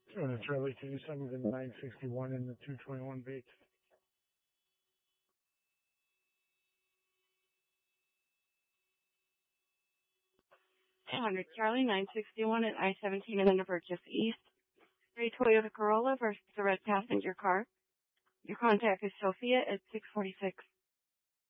200 Charlie 27 to 961 in the 221 Bates. 200 Charlie 961 at I-17 in the Burgess East. Gray Toyota Corolla versus the red passenger car. Your contact is Sophia at 646.